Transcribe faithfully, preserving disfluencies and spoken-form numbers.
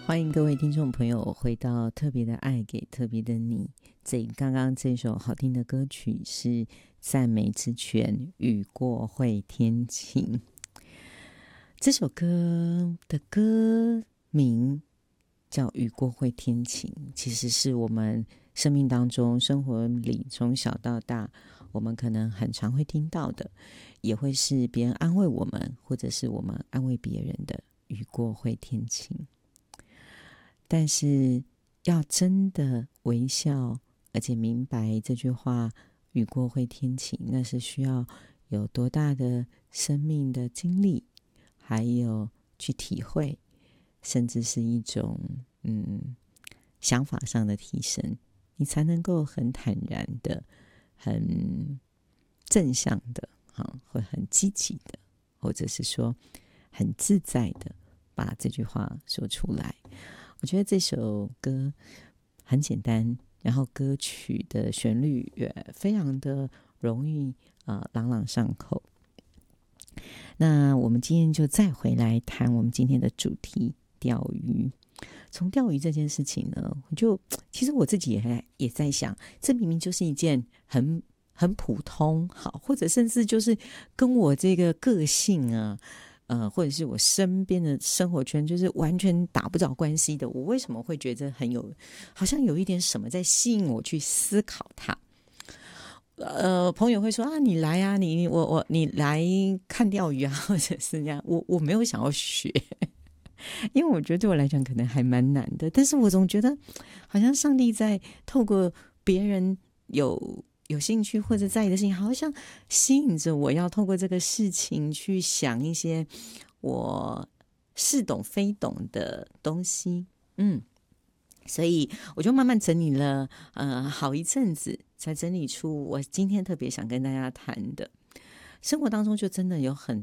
欢迎各位听众朋友回到特别的爱给特别的你。这刚刚这首好听的歌曲是赞美之泉雨过会天晴。这首歌的歌名叫雨过会天晴，其实是我们生命当中生活里从小到大我们可能很常会听到的，也会是别人安慰我们或者是我们安慰别人的雨过会天晴。但是要真的微笑而且明白这句话雨过会天晴，那是需要有多大的生命的经历，还有去体会，甚至是一种嗯想法上的提升，你才能够很坦然的很正向的会很积极的，或者是说很自在的把这句话说出来。我觉得这首歌很简单，然后歌曲的旋律也非常的容易、呃、朗朗上口。那我们今天就再回来谈我们今天的主题钓鱼。从钓鱼这件事情呢，我就其实我自己也也在想，这明明就是一件很很普通好，或者甚至就是跟我这个个性啊呃，或者是我身边的生活圈就是完全打不着关系的，我为什么会觉得很有好像有一点什么在吸引我去思考它。呃，朋友会说啊，你来啊，你我我你来看钓鱼啊，或者是这样，我我没有想要学，因为我觉得对我来讲可能还蛮难的，但是我总觉得好像上帝在透过别人有有兴趣或者在意的事情，好像吸引着我要透过这个事情去想一些我似懂非懂的东西。嗯，所以我就慢慢整理了呃好一阵子，才整理出我今天特别想跟大家谈的。生活当中就真的有很